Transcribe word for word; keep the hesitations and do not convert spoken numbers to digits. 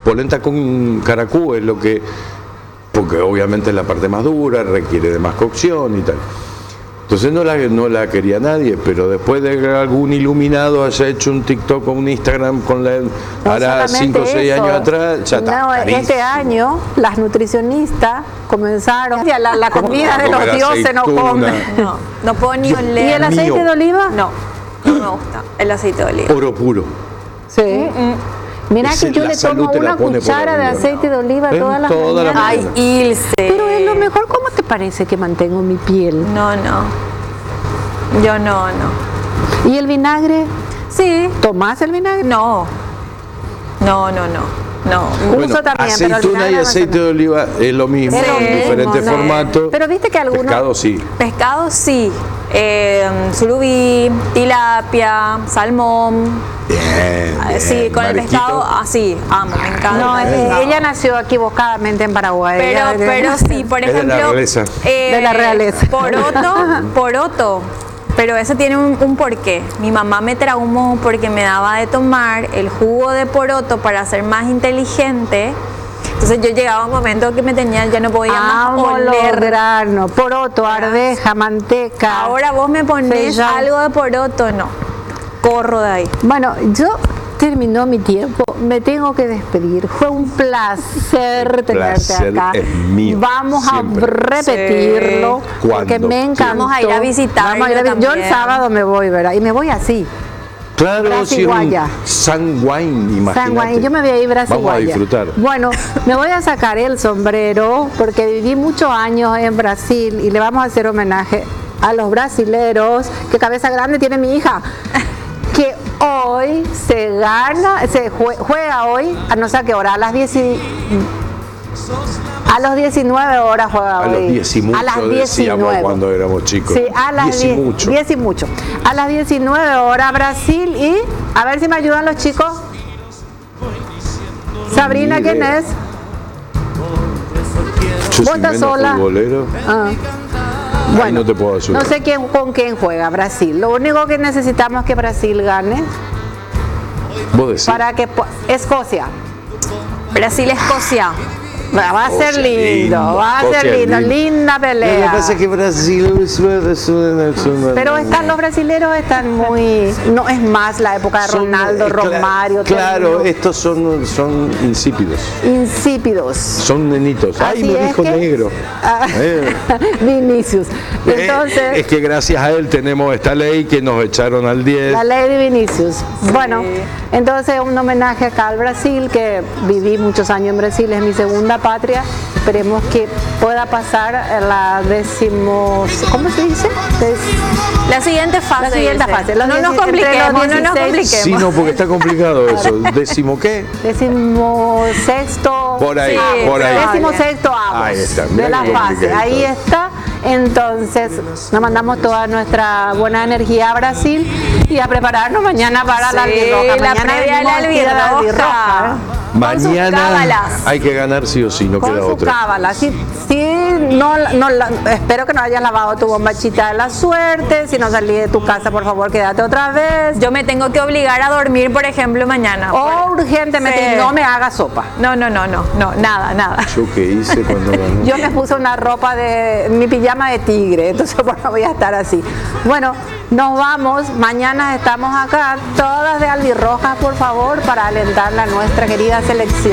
polenta con caracú es lo que, porque obviamente es la parte más dura, requiere de más cocción y tal. Entonces no la, no la quería nadie, pero después de que algún iluminado haya hecho un TikTok o un Instagram con la, No hará cinco o seis años atrás, ya está. No, carísimo. este año las nutricionistas comenzaron, la, la comida de los dioses no comen. No, no puedo ni oler. ¿Y el aceite mío. de oliva? No, no me gusta el aceite de oliva. Oro puro. Sí. Mira Ese, que yo la le salud tomo te la una pone por cuchara de arriba. aceite de oliva En todas las toda la mañanas. mañana. Ay, Ilse. Pero es lo mejor. ¿Cómo te parece que mantengo mi piel? No, no. Yo no, no. ¿Y el vinagre? Sí. ¿Tomás el vinagre? No. No, no, no. No. Bueno, Uso también, pero el aceituna y vinagre no aceite se- de oliva es lo mismo, Es lo en mismo, diferentes ¿no? formatos. Pero viste que algunos... Pescado sí. Pescado sí. Eh, surubí, tilapia, salmón. Bien, Ah, bien. Sí, con el Marisquito. pescado así, amo, me encanta. No, el eh, pescado. ella nació equivocadamente en Paraguay. Pero, Ella- pero sí, por Es de la ejemplo. realeza. eh, De la realeza. Poroto, poroto. Pero eso tiene un, un porqué. Mi mamá me traumó porque me daba de tomar el jugo de poroto para ser más inteligente. Entonces yo llegaba a un momento que me tenía, ya no podía más Amo oler. los granos, poroto, arveja, manteca. Ahora vos me pones Feijão. algo de poroto, no. Corro de ahí. Bueno, yo terminó mi tiempo, me tengo que despedir. Fue un placer El tenerte placer acá. es mío, Vamos siempre. a repetirlo Sí. porque Cuando me encantó. Vamos a ir a visitarlo Vamos a ir a vi- Yo el también. sábado me voy, ¿verdad? Y me voy así. Claro, si es un Brasiguaya. sanguine, imagínate. Sanguay, yo me voy a ir a Brasiguaya. Vamos a disfrutar. Bueno, me voy a sacar el sombrero porque viví muchos años en Brasil y le vamos a hacer homenaje a los brasileros, que cabeza grande tiene mi hija, que hoy se gana, se jue- juega hoy, a no sé a qué hora, a las diez y- a las diecinueve horas juega A hoy. los diez y mucho a las decíamos diecinueve. cuando éramos chicos. Sí, a las diez y diez, mucho. diez y mucho. A las diecinueve horas Brasil y a ver si me ayudan los chicos. Sabrina, Ni ¿quién idea. es? Yo ¿Vos soy estás menos sola? futbolero. Ah. Ahí Bueno, no te puedo ayudar. no sé quién, con quién juega Brasil. Lo único que necesitamos es que Brasil gane Vos decís. para que po- Escocia. Brasil-Escocia. Va va a ser Escocia, lindo, lindo. va a ser Escocia, lindo, lindo. linda Lo que pelea. pasa es que Brasil suena, suena, suena. Pero están los brasileros están muy, no es más la época de Son, Ronaldo, eh, cla- Romario, Claro, Terno, estos son, son insípidos. insípidos. Son nenitos. Ay, Así me es dijo que- negro. Ah, Eh. Vinicius. Eh, Entonces, es que gracias a él tenemos esta ley que nos echaron al diez. la ley de Vinicius. Bueno, entonces un homenaje acá al Brasil, que viví muchos años en Brasil, es mi segunda patria. Esperemos que pueda pasar a la décimos, ¿cómo se dice? Des- La siguiente fase. La siguiente dice. fase, los No nos dieci- entre compliquemos, los no nos dieciséis. compliquemos. Sí, no, porque está complicado eso. ¿Décimo qué? Décimo sexto. Por ahí, Sí, por ahí. Décimo sexto avos Ahí está, mirá de la qué fase. complicadito. Ahí está. Entonces, nos mandamos toda nuestra buena energía a Brasil y a prepararnos mañana para la Sí, albirroja. la Mañana previa de venimos la vestida de albirroja. albirroja, Con sus Mañana cábalas. hay que ganar sí o sí, no ¿eh? Con queda su otra. cábala. Si, si no, no la- espero que no hayas lavado tu bombachita de la suerte. Si no salí de tu casa, por favor, quédate otra vez. Yo me tengo que obligar a dormir, por ejemplo, mañana. O urgentemente, Sí. y no me hagas sopa. No, no, no, no, no, nada, nada. ¿Yo qué hice cuando ganó? Yo me puse una ropa de mi pijama de tigre, entonces bueno, voy a estar así. Bueno, nos vamos, mañana estamos acá, todas de albirrojas, por favor, para alentar a nuestra querida selección.